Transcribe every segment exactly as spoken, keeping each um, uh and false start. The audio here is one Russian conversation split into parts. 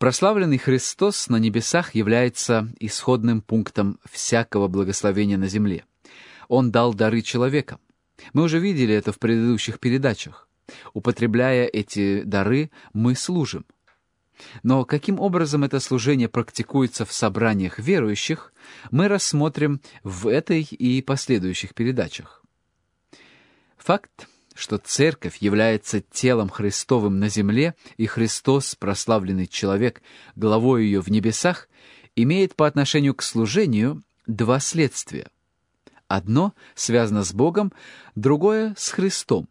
Прославленный Христос на небесах является исходным пунктом всякого благословения на земле. Он дал дары человекам. Мы уже видели это в предыдущих передачах. Употребляя эти дары, мы служим. Но каким образом это служение практикуется в собраниях верующих, мы рассмотрим в этой и последующих передачах. Факт, что Церковь является телом Христовым на земле, и Христос, прославленный человек, главой ее в небесах, имеет по отношению к служению два следствия. Одно связано с Богом, другое — с Христом.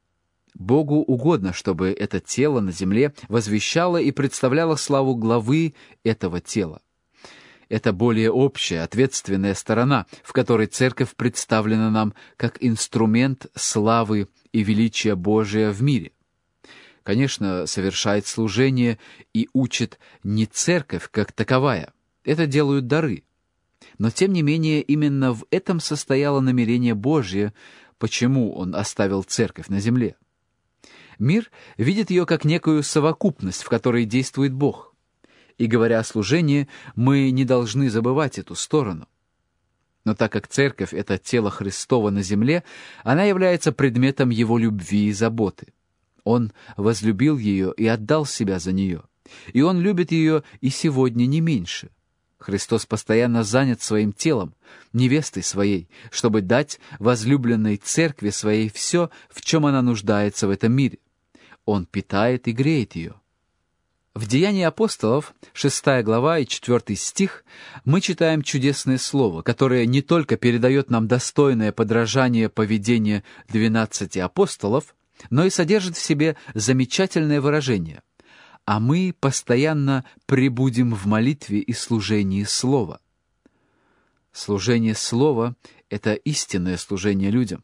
Богу угодно, чтобы это тело на земле возвещало и представляло славу главы этого тела. Это более общая, ответственная сторона, в которой Церковь представлена нам как инструмент славы и величия Божия в мире. Конечно, совершает служение и учит не Церковь как таковая. Это делают дары. Но, тем не менее, именно в этом состояло намерение Божье, почему Он оставил Церковь на земле. Мир видит ее как некую совокупность, в которой действует Бог. И, говоря о служении, мы не должны забывать эту сторону. Но так как Церковь — это тело Христово на земле, она является предметом Его любви и заботы. Он возлюбил ее и отдал себя за нее. И Он любит ее и сегодня не меньше. Христос постоянно занят своим телом, невестой своей, чтобы дать возлюбленной Церкви своей все, в чем она нуждается в этом мире. Он питает и греет ее. В Деянии апостолов, шестая глава и четвертый стих, мы читаем чудесное слово, которое не только передает нам достойное подражание поведения двенадцати апостолов, но и содержит в себе замечательное выражение: «А мы постоянно пребудем в молитве и служении слова». Служение слова — это истинное служение людям.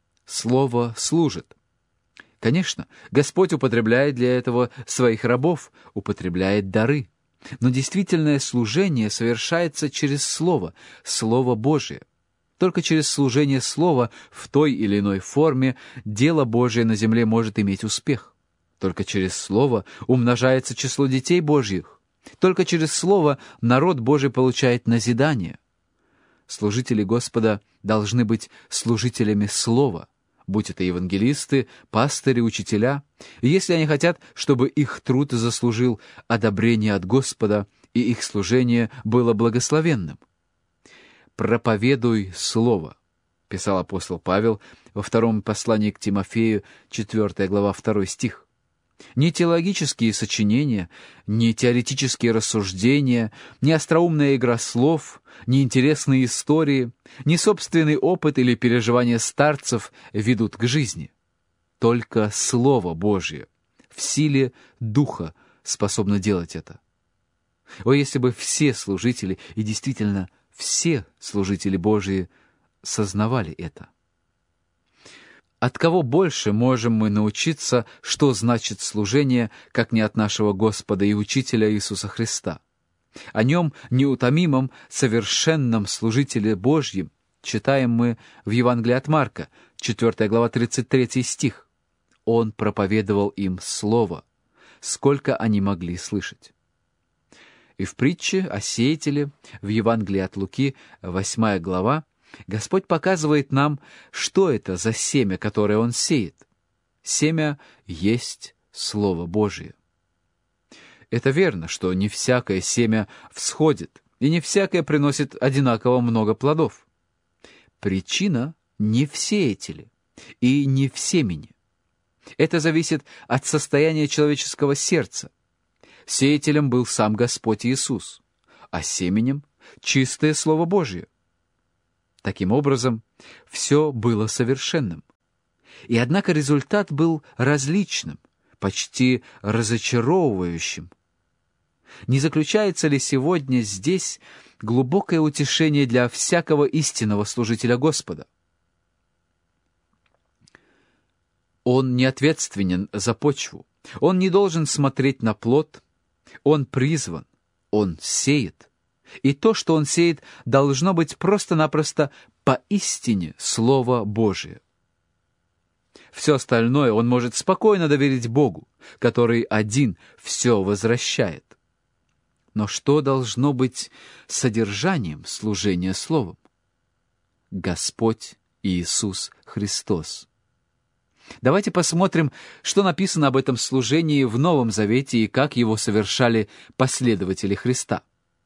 Слово служит. Конечно, Господь употребляет для этого своих рабов, употребляет дары. Но действительное служение совершается через Слово, Слово Божие. Только через служение Слова в той или иной форме дело Божие на земле может иметь успех. Только через Слово умножается число детей Божьих. Только через Слово народ Божий получает назидание. Служители Господа должны быть служителями Слова, будь это евангелисты, пастыри, учителя, и если они хотят, чтобы их труд заслужил одобрение от Господа и их служение было благословенным. «Проповедуй Слово», — писал апостол Павел во втором послании к Тимофею, четвёртая глава, второй стих. Ни теологические сочинения, ни теоретические рассуждения, ни остроумная игра слов, ни интересные истории, ни собственный опыт или переживания старцев ведут к жизни. Только Слово Божье в силе Духа способно делать это. О, если бы все служители, и действительно все служители Божьи, сознавали это! От кого больше можем мы научиться, что значит служение, как не от нашего Господа и Учителя Иисуса Христа? О Нем, неутомимом, совершенном служителе Божьем, читаем мы в Евангелии от Марка, четвёртая глава, тридцать третий стих. Он проповедовал им Слово, сколько они могли слышать. И в притче о сеятеле в Евангелии от Луки, восьмая глава, Господь показывает нам, что это за семя, которое Он сеет. Семя есть Слово Божие. Это верно, что не всякое семя всходит, и не всякое приносит одинаково много плодов. Причина не в сеятеле и не в семени. Это зависит от состояния человеческого сердца. Сеятелем был сам Господь Иисус, а семенем — чистое Слово Божие. Таким образом, все было совершенным. И однако результат был различным, почти разочаровывающим. Не заключается ли сегодня здесь глубокое утешение для всякого истинного служителя Господа? Он не ответственен за почву, он не должен смотреть на плод, он призван, он сеет. И то, что он сеет, должно быть просто-напросто поистине Слово Божие. Все остальное он может спокойно доверить Богу, который один все возвращает. Но что должно быть содержанием служения Словом? Господь Иисус Христос. Давайте посмотрим, что написано об этом служении в Новом Завете и как его совершали последователи Христа.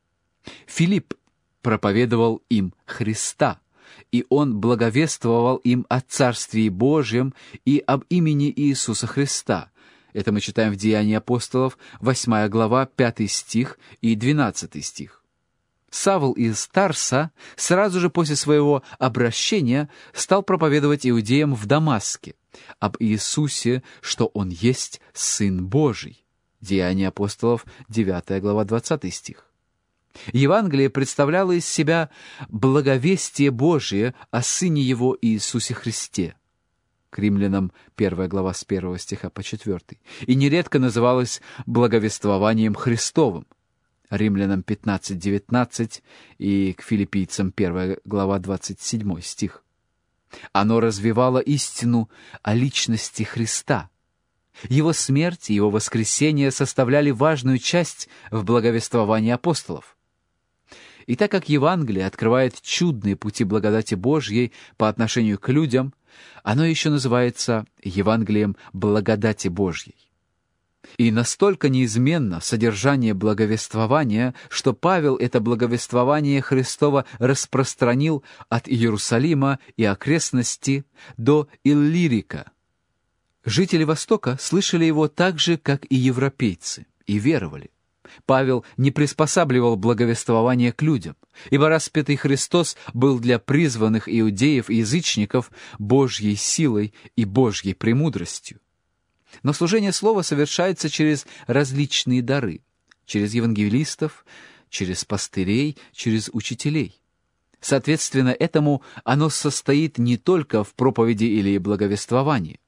Филипп проповедовал им Христа, и он благовествовал им о Царствии Божьем и об имени Иисуса Христа. Это мы читаем в Деянии апостолов, восьмая глава, пятый стих и двенадцатый стих. Савл из Тарса сразу же после своего обращения стал проповедовать иудеям в Дамаске об Иисусе, что Он есть Сын Божий. Деяния апостолов, девятая глава, двадцатый стих. Евангелие представляло из себя благовестие Божие о Сыне Его Иисусе Христе. К Римлянам первая глава с первого стиха по четвёртый. И нередко называлось благовествованием Христовым. Римлянам пятнадцать девятнадцать и к Филиппийцам первая глава двадцать седьмой стих. Оно развивало истину о личности Христа. Его смерть и его воскресение составляли важную часть в благовествовании апостолов. И так как Евангелие открывает чудные пути благодати Божьей по отношению к людям, оно еще называется Евангелием благодати Божьей. И настолько неизменно содержание благовествования, что Павел это благовествование Христово распространил от Иерусалима и окрестности до Иллирика. Жители Востока слышали его так же, как и европейцы, и веровали. Павел не приспосабливал благовествование к людям, ибо распятый Христос был для призванных иудеев и язычников Божьей силой и Божьей премудростью. Но служение Слова совершается через различные дары, через евангелистов, через пастырей, через учителей. Соответственно, этому оно состоит не только в проповеди или благовествовании.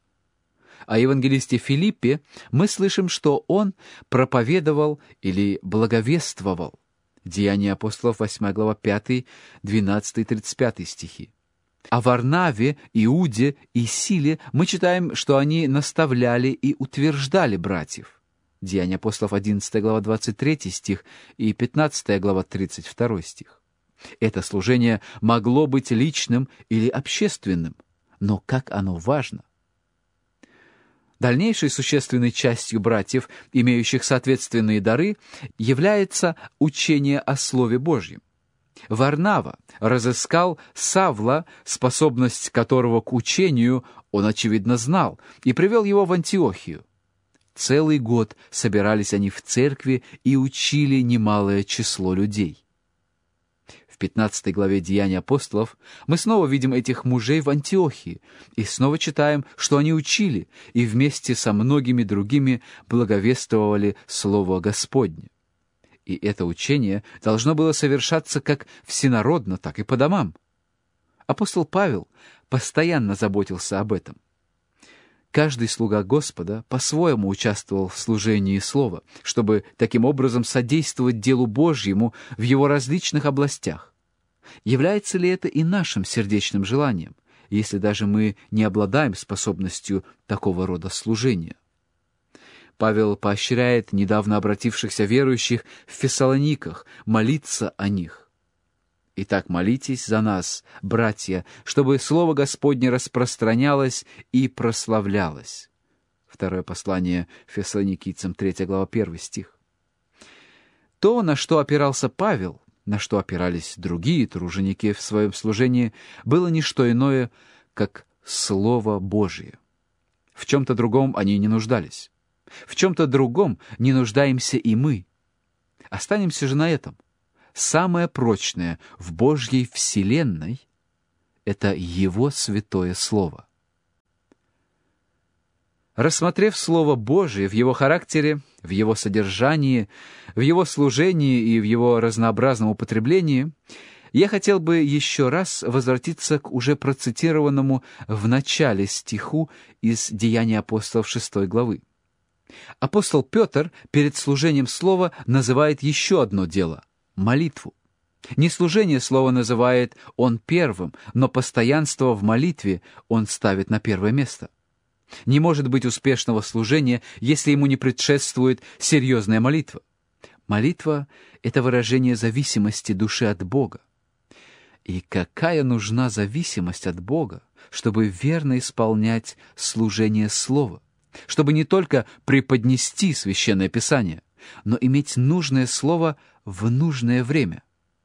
О евангелисте Филиппе мы слышим, что он проповедовал или благовествовал. Деяния апостолов, восьмая глава, пятый, двенадцатый, тридцать пятый стихи. О Варнаве, Иуде и Силе мы читаем, что они наставляли и утверждали братьев. Деяния апостолов, одиннадцатая глава, двадцать третий стих и пятнадцатая глава, тридцать второй стих. Это служение могло быть личным или общественным, но как оно важно! Дальнейшей существенной частью братьев, имеющих соответственные дары, является учение о Слове Божьем. Варнава разыскал Савла, способность которого к учению он, очевидно, знал, и привел его в Антиохию. Целый год собирались они в церкви и учили немалое число людей. В пятнадцатой главе Деяний апостолов мы снова видим этих мужей в Антиохии и снова читаем, что они учили и вместе со многими другими благовествовали Слово Господне. И это учение должно было совершаться как всенародно, так и по домам. Апостол Павел постоянно заботился об этом. Каждый слуга Господа по-своему участвовал в служении Слова, чтобы таким образом содействовать делу Божьему в его различных областях. Является ли это и нашим сердечным желанием, если даже мы не обладаем способностью такого рода служения? Павел поощряет недавно обратившихся верующих в Фессалониках молиться о них. «Итак, молитесь за нас, братья, чтобы Слово Господне распространялось и прославлялось». Второе послание Фессалоникийцам, третья глава, первый стих. То, на что опирался Павел, на что опирались другие труженики в своем служении, было не что иное, как Слово Божие. В чем-то другом они не нуждались. В чем-то другом не нуждаемся и мы. Останемся же на этом. Самое прочное в Божьей вселенной — это Его святое Слово. Рассмотрев Слово Божие в его характере, в его содержании, в его служении и в его разнообразном употреблении, я хотел бы еще раз возвратиться к уже процитированному в начале стиху из Деяний апостолов шестой главы. Апостол Петр перед служением Слова называет еще одно дело — молитву. Не служение Слова называет он первым, но постоянство в молитве он ставит на первое место. Не может быть успешного служения, если ему не предшествует серьезная молитва. Молитва — это выражение зависимости души от Бога. И какая нужна зависимость от Бога, чтобы верно исполнять служение Слова, чтобы не только преподнести Священное Писание, но иметь нужное Слово в нужное время.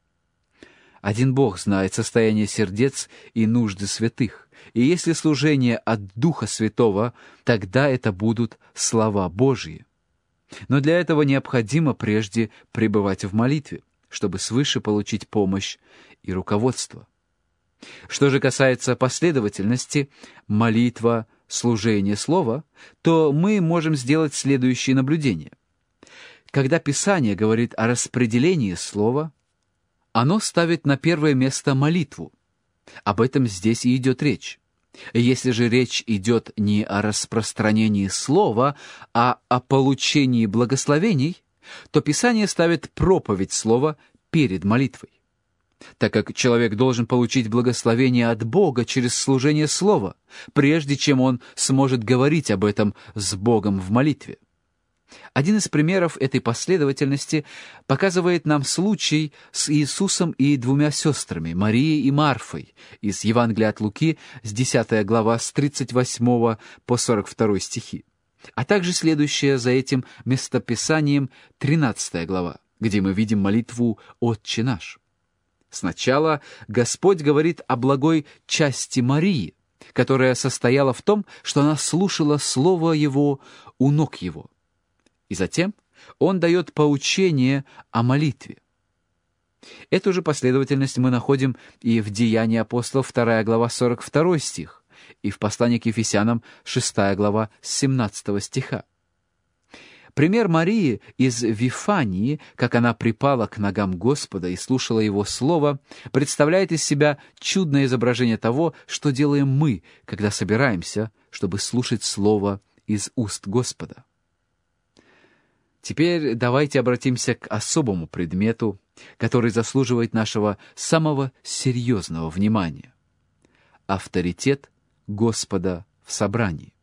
Один Бог знает состояние сердец и нужды святых, и если служение от Духа Святого, тогда это будут слова Божьи. Но для этого необходимо прежде пребывать в молитве, чтобы свыше получить помощь и руководство. Что же касается последовательности молитва, служение слова, то мы можем сделать следующие наблюдения. Когда Писание говорит о распределении слова, оно ставит на первое место молитву. Об этом здесь и идет речь. Если же речь идет не о распространении слова, а о получении благословений, то Писание ставит проповедь слова перед молитвой. Так как человек должен получить благословение от Бога через служение слова, прежде чем он сможет говорить об этом с Богом в молитве. Один из примеров этой последовательности показывает нам случай с Иисусом и двумя сестрами, Марией и Марфой, из Евангелия от Луки, с десятой глава, с тридцать восьмого по сорок второй стихи, а также следующее за этим местописанием тринадцатая глава, где мы видим молитву «Отче наш». Сначала Господь говорит о благой части Марии, которая состояла в том, что она слушала Слово Его у ног Его. И затем Он дает поучение о молитве. Эту же последовательность мы находим и в Деянии апостолов, вторая глава, сорок второй стих, и в послании к Ефесянам, шестая глава, с семнадцатого стиха. Пример Марии из Вифании, как она припала к ногам Господа и слушала Его Слово, представляет из себя чудное изображение того, что делаем мы, когда собираемся, чтобы слушать Слово из уст Господа. Теперь давайте обратимся к особому предмету, который заслуживает нашего самого серьезного внимания. Авторитет Господа в собрании.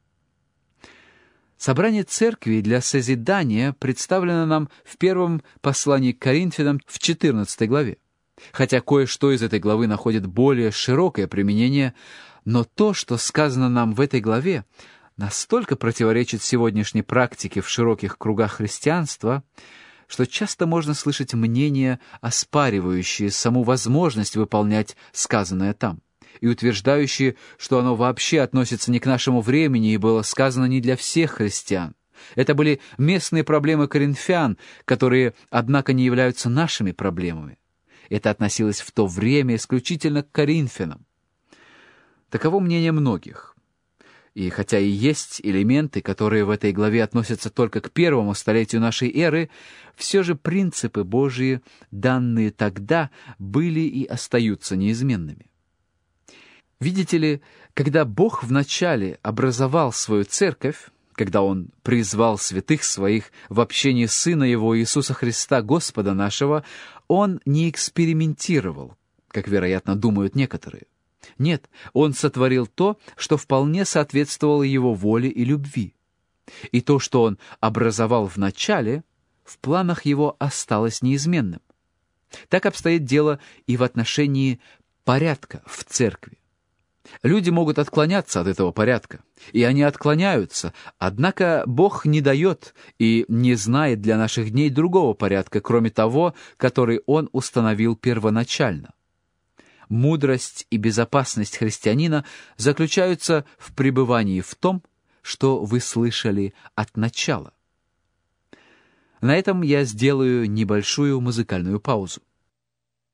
Собрание церкви для созидания представлено нам в первом послании к Коринфянам в четырнадцатой главе. Хотя кое-что из этой главы находит более широкое применение, но то, что сказано нам в этой главе, настолько противоречит сегодняшней практике в широких кругах христианства, что часто можно слышать мнения, оспаривающие саму возможность выполнять сказанное там, и утверждающие, что оно вообще относится не к нашему времени и было сказано не для всех христиан. Это были местные проблемы коринфян, которые, однако, не являются нашими проблемами. Это относилось в то время исключительно к коринфянам. Таково мнение многих. И хотя и есть элементы, которые в этой главе относятся только к первому столетию нашей эры, все же принципы Божьи, данные тогда, были и остаются неизменными. Видите ли, когда Бог вначале образовал свою церковь, когда Он призвал святых своих в общении Сына Его Иисуса Христа, Господа нашего, Он не экспериментировал, как, вероятно, думают некоторые. Нет, Он сотворил то, что вполне соответствовало Его воле и любви. И то, что Он образовал в начале, в планах Его осталось неизменным. Так обстоит дело и в отношении порядка в церкви. Люди могут отклоняться от этого порядка, и они отклоняются, однако Бог не дает и не знает для наших дней другого порядка, кроме того, который Он установил первоначально. Мудрость и безопасность христианина заключаются в пребывании в том, что вы слышали от начала. На этом я сделаю небольшую музыкальную паузу.